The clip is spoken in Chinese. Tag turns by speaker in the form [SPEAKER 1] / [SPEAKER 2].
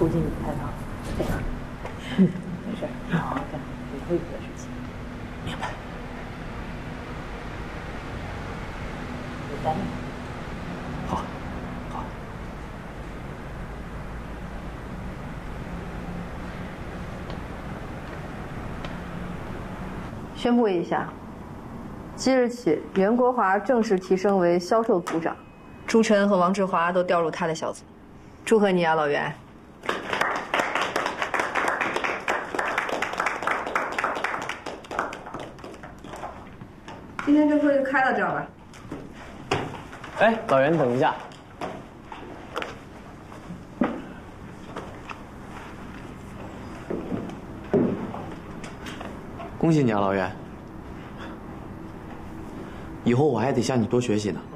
[SPEAKER 1] 促进你开放。对，没事，好好干，以后有的事情。
[SPEAKER 2] 明白。
[SPEAKER 1] 有担当。
[SPEAKER 2] 好，好。
[SPEAKER 3] 宣布一下，即日起，袁国华正式提升为销售组长，朱晨和王志华都调入他的小组。祝贺你啊，老袁！今天这会就开到这儿吧。
[SPEAKER 4] 哎，老袁，等一下。
[SPEAKER 2] 恭喜你啊，老袁！以后我还得向你多学习呢。